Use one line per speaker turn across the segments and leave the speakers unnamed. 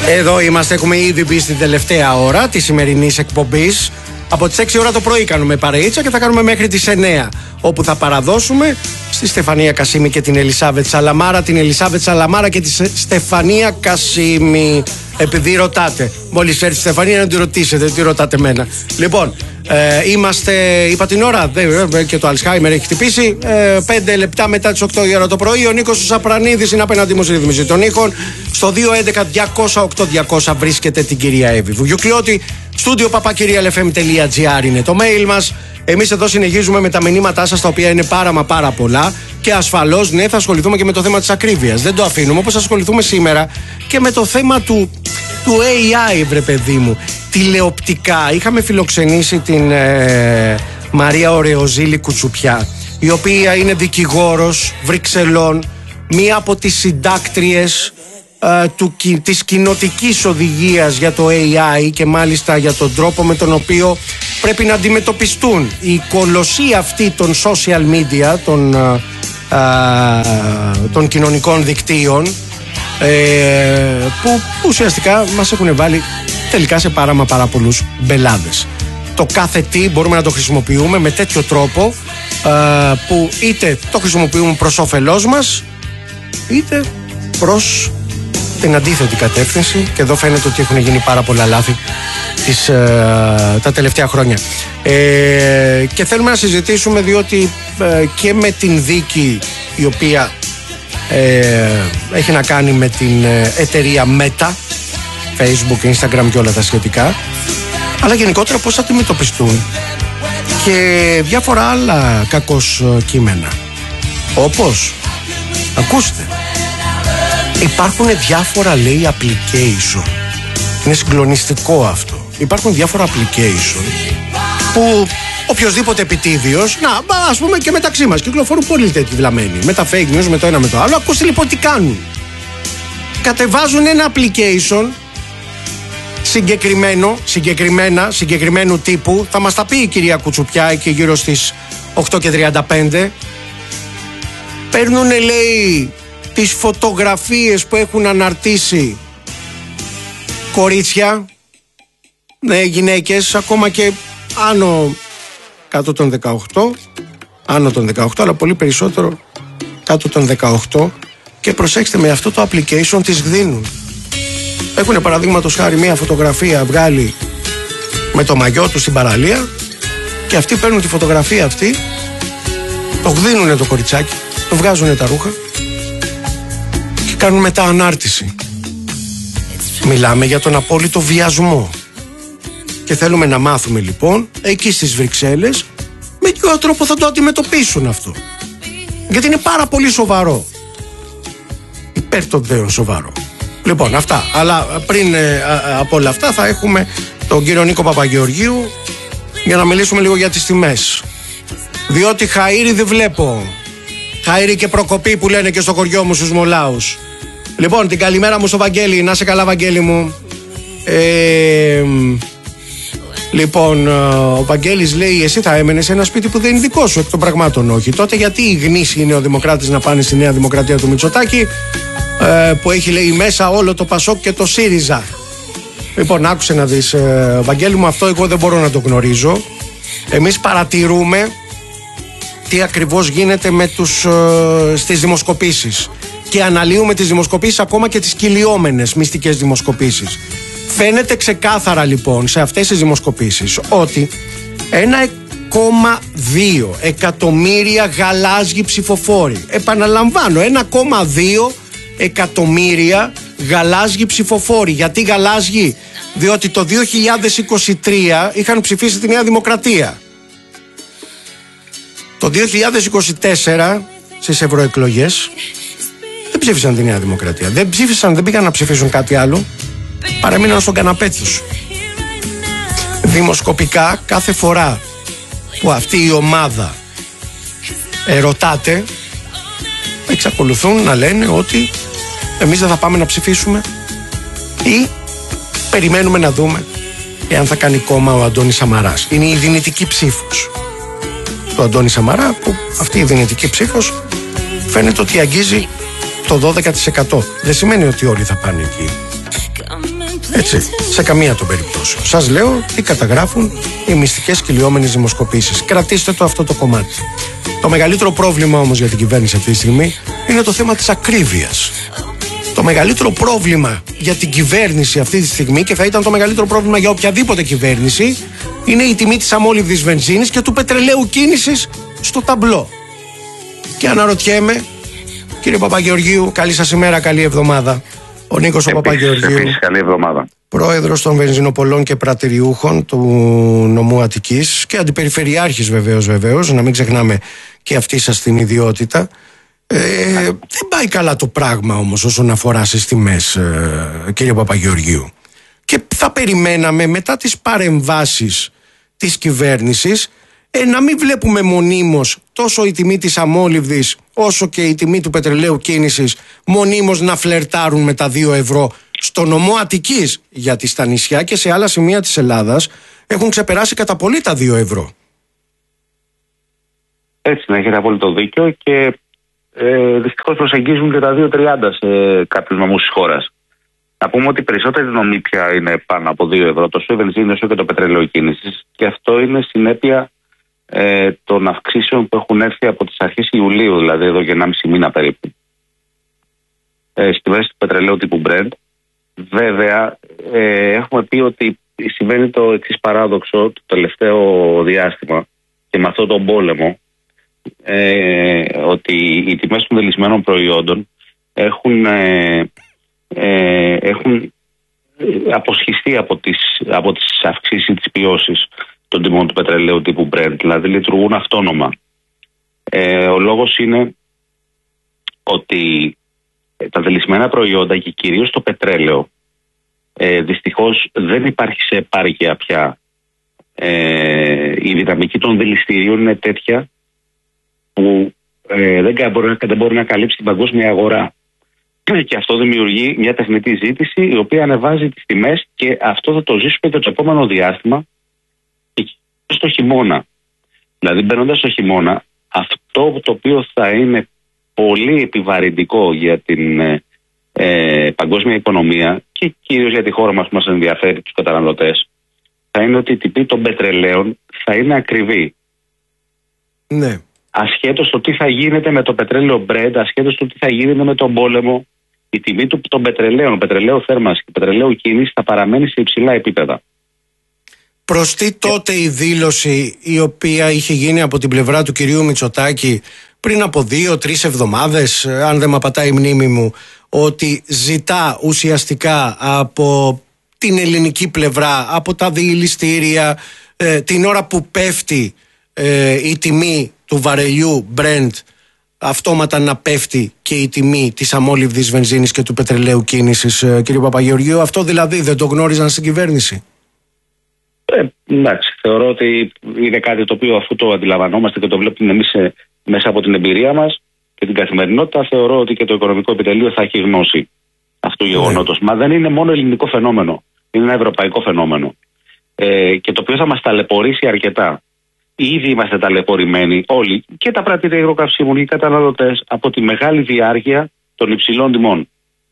Εδώ είμαστε, έχουμε ήδη μπει στην τελευταία ώρα της σημερινής εκπομπής. Από τις 6 ώρα το πρωί κάνουμε παρεΐτσα και θα κάνουμε μέχρι τις 9, όπου θα παραδώσουμε στη Στεφανία Κασίμη και την Ελισάβετ Σαλαμάρα, την Ελισάβετ Σαλαμάρα και τη Στεφανία Κασίμη. Επειδή ρωτάτε, μόλις έρθει η Στεφανία να τη ρωτήσετε, τι ρωτάτε εμένα. Λοιπόν, είμαστε, είπα την ώρα, και το Αλσχάιμερ έχει χτυπήσει. 5 λεπτά μετά τις 8 η ώρα το πρωί. Ο Νίκος ο Σαπρανίδης είναι απέναντί μου στη ρύθμιση των ήχων. Στο 211-200-8200 βρίσκεται την κυρία Εύη Βουγιουκλιώτη. studio@papakirialfm.gr είναι το mail μας. Εμείς εδώ συνεχίζουμε με τα μηνύματά σας, τα οποία είναι πάρα πολλά. Και ασφαλώς, ναι, θα ασχοληθούμε και με το θέμα της ακρίβειας. Δεν το αφήνουμε, όπως θα ασχοληθούμε σήμερα και με το θέμα του AI, βρε παιδί μου. Τηλεοπτικά. Είχαμε φιλοξενήσει την Μαρία Ωρεοζήλη Κουτσουπιά, η οποία είναι δικηγόρος Βρυξελών, μία από τις συντάκτριες της κοινοτικής οδηγίας για το AI και μάλιστα για τον τρόπο με τον οποίο πρέπει να αντιμετωπιστούν η κολοσσία αυτή των social media, των κοινωνικών δικτύων, που ουσιαστικά μας έχουν βάλει τελικά σε πάρα πολλούς μπελάδες. Το κάθε τι μπορούμε να το χρησιμοποιούμε με τέτοιο τρόπο, που είτε το χρησιμοποιούμε προς όφελός μας, ってπρος την αντίθετη κατεύθυνση, και εδώ φαίνεται ότι έχουν γίνει πάρα πολλά λάθη τα τελευταία χρόνια. Και θέλουμε να συζητήσουμε, διότι και με την δίκη η οποία έχει να κάνει με την εταιρεία Meta, Facebook, Instagram και όλα τα σχετικά, αλλά γενικότερα πώς θα αντιμετωπιστούν και διάφορα άλλα κακώς κείμενα, όπως, ακούστε, υπάρχουν διάφορα, λέει, application. Είναι συγκλονιστικό αυτό. Υπάρχουν διάφορα application που οποιοσδήποτε επιτίδιος, ας πούμε και μεταξύ μας, κυκλοφορούν πολύ τέτοιοι βλαμμένοι, με τα fake news, με το ένα με το άλλο. Ακούστε λοιπόν τι κάνουν. Κατεβάζουν ένα application συγκεκριμένου τύπου. Θα μας τα πει η κυρία Κουτσουπιά εκεί γύρω στις 8:35. Παίρνουν, λέει, τις φωτογραφίες που έχουν αναρτήσει κορίτσια, ναι, γυναίκες, ακόμα και κάτω των 18, άνω των 18, αλλά πολύ περισσότερο κάτω των 18, και προσέξτε, με αυτό το application τις γδίνουν. Έχουν παραδείγματος χάρη μία φωτογραφία βγάλει με το μαγιό του στην παραλία, και αυτοί παίρνουν τη φωτογραφία αυτή, το γδίνουνε το κοριτσάκι, το βγάζουνε τα ρούχα και κάνουν μετά ανάρτηση. Μιλάμε για τον απόλυτο βιασμό. Και θέλουμε να μάθουμε λοιπόν εκεί στις Βρυξέλλες με ποιο τρόπο θα το αντιμετωπίσουν αυτό. Γιατί είναι πάρα πολύ σοβαρό. Υπέρ των δέων σοβαρό. Λοιπόν, αυτά. Αλλά πριν από όλα αυτά θα έχουμε τον κύριο Νίκο Παπαγεωργίου για να μιλήσουμε λίγο για τις τιμές. Διότι χαΐρι δεν βλέπω. Χαΐρι και προκοπή που λένε και στο χωριό μου στους Μολάους. Λοιπόν, την καλημέρα μου στο Βαγγέλη. Να σε καλά, Βαγγέλη μου. Λοιπόν, ο Βαγγέλης λέει: εσύ θα έμενες σε ένα σπίτι που δεν είναι δικό σου, εκ των πραγμάτων όχι. Τότε γιατί οι γνήσιοι νεοδημοκράτες να πάνε στη Νέα Δημοκρατία του Μητσοτάκη, που έχει, λέει, μέσα όλο το Πασόκ και το ΣΥΡΙΖΑ. Λοιπόν, άκουσε να δεις, Βαγγέλη μου, αυτό εγώ δεν μπορώ να το γνωρίζω. Εμείς παρατηρούμε τι ακριβώς γίνεται στις δημοσκοπήσεις και αναλύουμε τις δημοσκοπήσεις, ακόμα και τις κυλιόμενες μυστικές δημοσκοπήσεις. Φαίνεται ξεκάθαρα λοιπόν σε αυτές τις δημοσκοπήσεις ότι 1,2 εκατομμύρια γαλάζιοι ψηφοφόροι, επαναλαμβάνω, 1,2 εκατομμύρια γαλάζιοι ψηφοφόροι. Γιατί γαλάζιοι? Διότι το 2023 είχαν ψηφίσει τη Νέα Δημοκρατία. Το 2024 στις ευρωεκλογές δεν ψήφισαν τη Νέα Δημοκρατία. Δεν πήγαν να ψηφίσουν κάτι άλλο. Παραμείναν στον καναπέ τους. Δημοσκοπικά, κάθε φορά που αυτή η ομάδα ερωτάται, εξακολουθούν να λένε ότι εμείς δεν θα πάμε να ψηφίσουμε ή περιμένουμε να δούμε εάν θα κάνει κόμμα ο Αντώνης Σαμαράς. Είναι η δυνητική ψήφος του Αντώνη Σαμαρά, που αυτή η δυνητική ψήφος φαίνεται ότι αγγίζει το 12%. Δεν σημαίνει ότι όλοι θα πάνε εκεί. Έτσι, σε καμία των περιπτώσεων. Σας λέω τι καταγράφουν οι μυστικές κυλιόμενες δημοσκοπήσεις. Κρατήστε το αυτό το κομμάτι. Το μεγαλύτερο πρόβλημα όμως για την κυβέρνηση αυτή τη στιγμή είναι το θέμα της ακρίβειας. Το μεγαλύτερο πρόβλημα για την κυβέρνηση αυτή τη στιγμή, και θα ήταν το μεγαλύτερο πρόβλημα για οποιαδήποτε κυβέρνηση, είναι η τιμή της αμόλυβδης βενζίνης και του πετρελαίου κίνησης στο ταμπλό. Και αναρωτιέμαι, κύριε Παπαγεωργίου, καλή σας ημέρα, καλή εβδομάδα. Ο Νίκος ο Παπαγεωργίου,
καλή εβδομάδα.
Πρόεδρος των Βενζινοπολών και Πρατηριούχων του νομού Αττικής και αντιπεριφερειάρχης βεβαίως, να μην ξεχνάμε και αυτή σας την ιδιότητα. Δεν πάει καλά το πράγμα όμως όσον αφορά στις τιμές, κύριε Παπαγεωργίου. Και θα περιμέναμε μετά τις παρεμβάσεις της κυβέρνησης να μην βλέπουμε μονίμως τόσο η τιμή της αμόλυβδης όσο και η τιμή του πετρελαίου κίνησης μονίμως να φλερτάρουν με τα 2 ευρώ στο νομό Αττικής, γιατί στα νησιά και σε άλλα σημεία της Ελλάδας έχουν ξεπεράσει κατά πολύ τα 2 ευρώ.
Έτσι, να έχετε απόλυτο δίκιο, και δυστυχώς προσεγγίζουν και τα 2,30 σε κάποιους νομούς της χώρας. Να πούμε ότι περισσότεροι νομοί πια είναι πάνω από 2 ευρώ, τόσο η βενζίνη όσο και το πετρέλαιο κίνησης, και αυτό είναι συνέπεια των αυξήσεων που έχουν έρθει από τις αρχές Ιουλίου, δηλαδή εδώ και 1,5 μήνα περίπου. Στη μέση του πετρελαίου τύπου Brent, βέβαια, έχουμε πει ότι συμβαίνει το εξής παράδοξο το τελευταίο διάστημα και με αυτόν τον πόλεμο, ότι οι τιμές των δελισμένων προϊόντων έχουν αποσχιστεί από τις αυξήσεις της ποιώσης των τιμών του πετρελαίου τύπου Brent, δηλαδή λειτουργούν αυτόνομα. Ο λόγος είναι ότι τα δελισμένα προϊόντα και κυρίως το πετρέλαιο δυστυχώς δεν υπάρχει σε επάρκεια πια. Η δυναμική των δηληστηρίων είναι τέτοια που δεν μπορεί να καλύψει την παγκόσμια αγορά. Και αυτό δημιουργεί μια τεχνητή ζήτηση η οποία ανεβάζει τις τιμές, και αυτό θα το ζήσουμε και το επόμενο διάστημα και στο χειμώνα. Δηλαδή, μπαίνοντας στο χειμώνα, αυτό το οποίο θα είναι πολύ επιβαρυντικό για την παγκόσμια οικονομία και κυρίως για τη χώρα μας που μας ενδιαφέρει τους καταναλωτές, θα είναι ότι η τιμή των πετρελαίων θα είναι ακριβή.
Ναι.
Ασχέτως το τι θα γίνεται με το πετρέλαιο Brent, ασχέτως το τι θα γίνεται με τον πόλεμο, η τιμή των πετρελαίου θέρμανσης και πετρελαίου κίνησης θα παραμένει σε υψηλά επίπεδα.
Προστεί τότε η δήλωση η οποία είχε γίνει από την πλευρά του κυρίου Μητσοτάκη πριν από 2-3 εβδομάδες, αν δεν με απατάει η μνήμη μου, ότι ζητά ουσιαστικά από την ελληνική πλευρά, από τα διηλιστήρια, την ώρα που πέφτει η τιμή του βαρελιού Brent, αυτόματα να πέφτει και η τιμή της αμόλυβδης βενζίνης και του πετρελαίου κίνησης, κύριε Παπαγεωργίου. Αυτό δηλαδή δεν το γνώριζαν στην κυβέρνηση?
Εντάξει, θεωρώ ότι είναι κάτι το οποίο, αφού το αντιλαμβανόμαστε και το βλέπουμε εμείς μέσα από την εμπειρία μας και την καθημερινότητα, θεωρώ ότι και το οικονομικό επιτελείο θα έχει γνώση αυτού του γεγονότος. Μα δεν είναι μόνο ελληνικό φαινόμενο, είναι ένα ευρωπαϊκό φαινόμενο, και το οποίο θα μας ταλαιπωρήσει αρκετά. Ήδη είμαστε ταλαιπωρημένοι όλοι, και τα πρατήρια υγροκαυσίμων και οι καταναλωτές, από τη μεγάλη διάρκεια των υψηλών τιμών.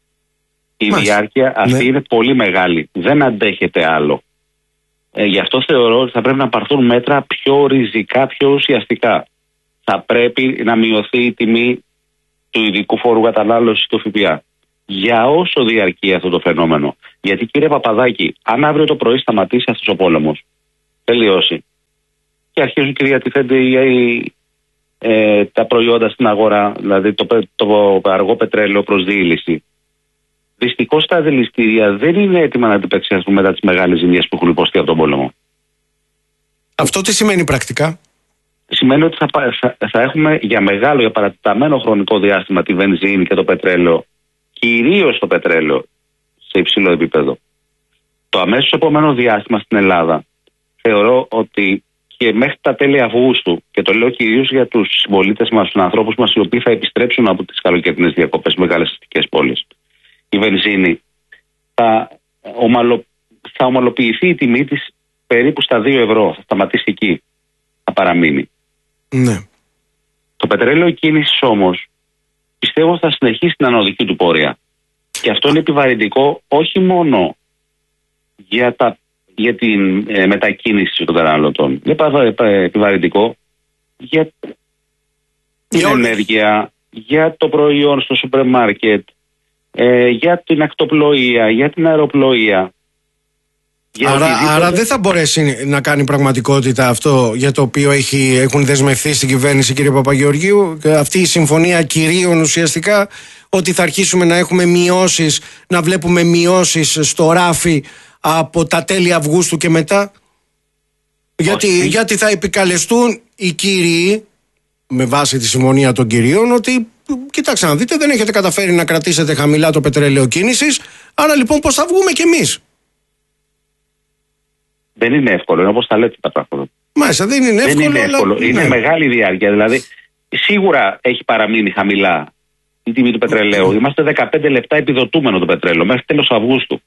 Η διάρκεια αυτή είναι πολύ μεγάλη, δεν αντέχεται άλλο. Γι' αυτό θεωρώ ότι θα πρέπει να πάρθουν μέτρα πιο ριζικά, πιο ουσιαστικά. Θα πρέπει να μειωθεί η τιμή του ειδικού φόρου κατανάλωσης του ΦΠΑ. Για όσο διαρκεί αυτό το φαινόμενο. Γιατί, κύριε Παπαδάκη, αν αύριο το πρωί σταματήσει αυτός ο πόλεμος, τελειώσει, και αρχίζουν και διατηθένται τα προϊόντα στην αγορά, δηλαδή το αργό πετρέλαιο προς διήλυση, δυστυχώς τα δηληστήρια δεν είναι έτοιμα να αντιπεξέλθουν μετά τις μεγάλες ζημιές που έχουν υποστεί από τον πόλεμο.
Αυτό τι σημαίνει πρακτικά?
Σημαίνει ότι θα έχουμε για παρατεταμένο χρονικό διάστημα τη βενζίνη και το πετρέλαιο, κυρίως το πετρέλαιο, σε υψηλό επίπεδο. Το αμέσως επόμενο διάστημα στην Ελλάδα θεωρώ ότι και μέχρι τα τέλη Αυγούστου, και το λέω κυρίως για τους συμπολίτες μας, τους ανθρώπους μας οι οποίοι θα επιστρέψουν από τις καλοκαιρινές διακοπές στις μεγάλες αστικές πόλεις, η βενζίνη θα ομαλοποιηθεί η τιμή της περίπου στα 2 ευρώ. Θα σταματήσει εκεί. Θα παραμείνει.
Ναι.
Το πετρέλαιο κίνησης όμως πιστεύω θα συνεχίσει την ανωδική του πορεία. Και αυτό είναι επιβαρυντικό όχι μόνο για την μετακίνηση των καταναλωτών. Είναι επιβαρυντικό για την ενέργεια, για το προϊόν στο σούπερ μάρκετ, για την ακτοπλοεία, για την αεροπλοεία.
Άρα δεν θα μπορέσει να κάνει πραγματικότητα αυτό για το οποίο έχουν δεσμευθεί στην κυβέρνηση, κύριε Παπαγεωργίου, αυτή η συμφωνία κυρίων ουσιαστικά, ότι θα αρχίσουμε να έχουμε μειώσεις, να βλέπουμε μειώσεις στο ράφι από τα τέλη Αυγούστου και μετά. Γιατί θα επικαλεστούν οι κύριοι, με βάση τη συμφωνία των κυρίων, ότι κοιτάξτε να δείτε, δεν έχετε καταφέρει να κρατήσετε χαμηλά το πετρέλαιο κίνησης, άρα λοιπόν πώς θα βγούμε κι εμείς.
Δεν είναι εύκολο, είναι όπως τα λέτε τα πράγματα.
Μάλιστα, δεν είναι εύκολο. Αλλά...
Είναι μεγάλη διάρκεια. Δηλαδή, σίγουρα έχει παραμείνει χαμηλά η τιμή του πετρελαίου. Είμαστε 15 λεπτά επιδοτούμενο το πετρέλαιο μέχρι τέλος Αυγούστου.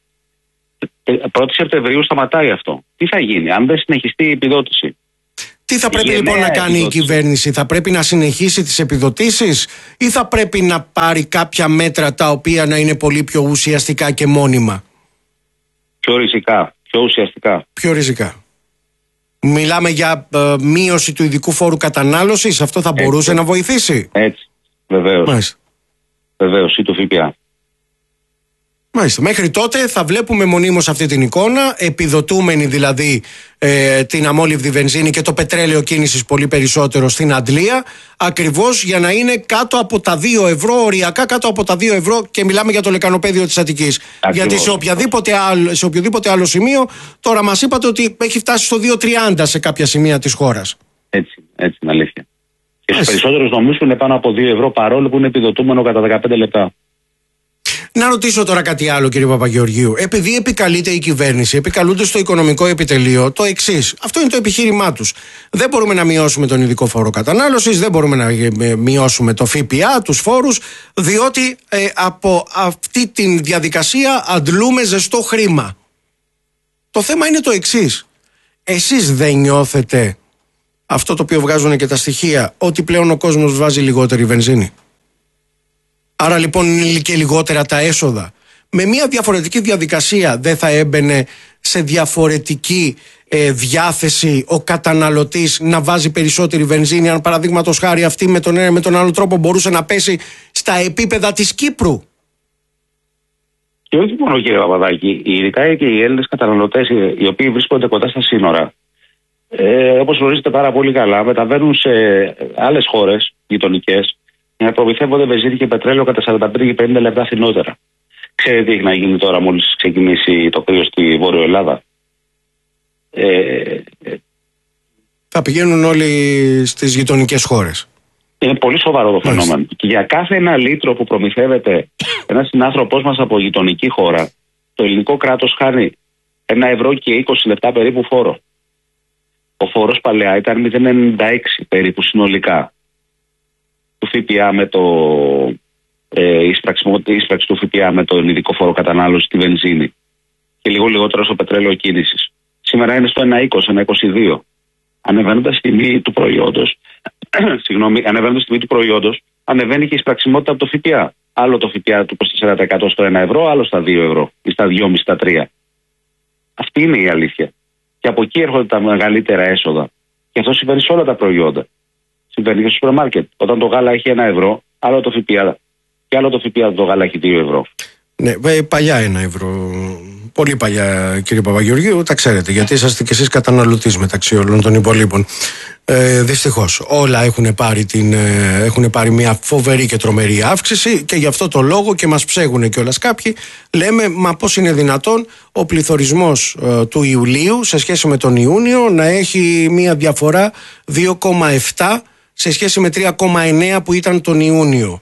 1η Σεπτεμβρίου σταματάει αυτό. Τι θα γίνει αν δεν συνεχιστεί η επιδότηση?
Τι θα πρέπει λοιπόν να κάνει η κυβέρνηση? Θα πρέπει να συνεχίσει τις επιδοτήσεις ή θα πρέπει να πάρει κάποια μέτρα τα οποία να είναι πολύ πιο ουσιαστικά και μόνιμα?
Πιο ριζικά, πιο ουσιαστικά.
Πιο ριζικά. Μιλάμε για μείωση του ειδικού φόρου κατανάλωσης. Αυτό θα μπορούσε να βοηθήσει?
Έτσι, βεβαίως. Βεβαίως, ή το ΦΠΑ.
Μάλιστα. Μέχρι τότε θα βλέπουμε μονίμως αυτή την εικόνα, επιδοτούμενη δηλαδή την αμόλυβδη βενζίνη και το πετρέλαιο κίνησης πολύ περισσότερο στην αντλία, ακριβώς για να είναι κάτω από τα 2 ευρώ, οριακά κάτω από τα 2 ευρώ, και μιλάμε για το λεκανοπέδιο της Αττικής. Ακριβώς. Γιατί σε οποιοδήποτε άλλο σημείο, τώρα μας είπατε ότι έχει φτάσει στο 2,30 σε κάποια σημεία της χώρας. Έτσι
είναι αλήθεια. Και στους περισσότερους νομούς είναι πάνω από 2 ευρώ, παρόλο που είναι επιδοτούμενο κατά 15 λεπτά.
Να ρωτήσω τώρα κάτι άλλο, κύριε Παπαγεωργίου. Επειδή επικαλείται η κυβέρνηση, επικαλούνται στο οικονομικό επιτελείο το εξής. Αυτό είναι το επιχείρημά τους. Δεν μπορούμε να μειώσουμε τον ειδικό φόρο κατανάλωσης, δεν μπορούμε να μειώσουμε το ΦΠΑ, τους φόρους, διότι από αυτή τη διαδικασία αντλούμε ζεστό χρήμα. Το θέμα είναι το εξής. Εσείς δεν νιώθετε αυτό το οποίο βγάζουν και τα στοιχεία, ότι πλέον ο κόσμος βάζει λιγότερη βενζίνη? Άρα λοιπόν είναι και λιγότερα τα έσοδα. Με μια διαφορετική διαδικασία δεν θα έμπαινε σε διαφορετική διάθεση ο καταναλωτής να βάζει περισσότερη βενζίνη, αν παραδείγματος χάρη αυτή με τον ένα με τον άλλο τρόπο μπορούσε να πέσει στα επίπεδα της Κύπρου?
Και όχι μόνο, κύριε Παπαδάκη, ειδικά και οι Έλληνες καταναλωτές οι οποίοι βρίσκονται κοντά στα σύνορα, όπως γνωρίζετε πάρα πολύ καλά, μεταβαίνουν σε άλλες χώρες γειτονικές να προμηθεύονται βενζίνη και πετρέλαιο κατά 45 και 50 λεπτά φθηνότερα. Ξέρετε τι έχει να γίνει τώρα μόλις ξεκινήσει το κρύο στη Βόρειο Ελλάδα?
Θα πηγαίνουν όλοι στις γειτονικές χώρες.
Είναι πολύ σοβαρό το φαινόμενο. Και για κάθε 1 λίτρο που προμηθεύεται ένας συνάνθρωπός μας από γειτονική χώρα, το ελληνικό κράτος χάνει 1 ευρώ και 20 λεπτά περίπου φόρο. Ο φόρος παλαιά ήταν 0,96 περίπου συνολικά. Του ΦΠΑ με το ίσπραξη του ΦΠΑ με τον ειδικό φόρο κατανάλωση στη βενζίνη και λίγο λιγότερο στο πετρέλαιο κίνησης. Σήμερα είναι στο 1,20, 1,22. Ανεβαίνοντας τη τιμή του προϊόντος, ανεβαίνει και η εισπραξιμότητα από το ΦΠΑ. Άλλο το ΦΠΑ του 24% στο 1 ευρώ, άλλο στα 2 ευρώ ή στα 2,5, στα 3. Αυτή είναι η αλήθεια. Και από εκεί έρχονται τα μεγαλύτερα έσοδα. Και αυτό συμβαίνει σε όλα τα προϊόντα. Συμβαίνει και στο σούπερ μάρκετ. Όταν το γάλα έχει 1 ευρώ, άλλο το ΦΠΑ. Και άλλο το ΦΠΑ το γάλα έχει 2 ευρώ.
Ναι, παλιά 1 ευρώ. Πολύ παλιά, κύριε Παπαγεωργίου, τα ξέρετε, γιατί είσαστε κι εσείς καταναλωτής μεταξύ όλων των υπολείπων. Δυστυχώς, όλα έχουν πάρει μια φοβερή και τρομερή αύξηση και γι' αυτό το λόγο και μας ψέγουν κιόλας κάποιοι. Λέμε, μα πώς είναι δυνατόν ο πληθωρισμός του Ιουλίου σε σχέση με τον Ιούνιο να έχει μια διαφορά 2,7 σε σχέση με 3,9 που ήταν τον Ιούνιο.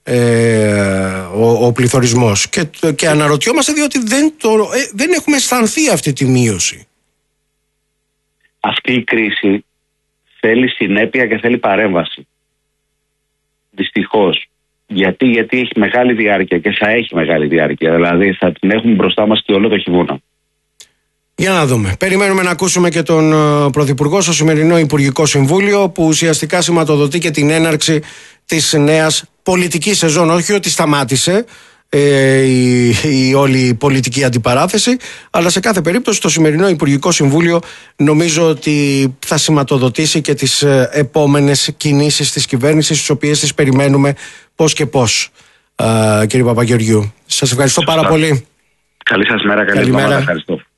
Ο πληθωρισμός και αναρωτιόμαστε διότι δεν έχουμε αισθανθεί αυτή τη μείωση.
Αυτή η κρίση θέλει συνέπεια και θέλει παρέμβαση. Δυστυχώς. Γιατί έχει μεγάλη διάρκεια και θα έχει μεγάλη διάρκεια. Δηλαδή θα την έχουμε μπροστά μας και όλο το χειμώνα.
Για να δούμε. Περιμένουμε να ακούσουμε και τον Πρωθυπουργό στο σημερινό Υπουργικό Συμβούλιο, που ουσιαστικά σηματοδοτεί και την έναρξη της νέας πολιτικής σεζόν. Όχι ότι σταμάτησε, η όλη πολιτική αντιπαράθεση, αλλά σε κάθε περίπτωση το σημερινό Υπουργικό Συμβούλιο νομίζω ότι θα σηματοδοτήσει και τις επόμενες κινήσεις της κυβέρνησης, τις οποίες τις περιμένουμε πώς και πώς. Κύριε Παπαγεωργιού, σας ευχαριστώ πάρα πολύ.
Καλή σας μέρα, καλή εβδομάδα. Ευχαριστώ.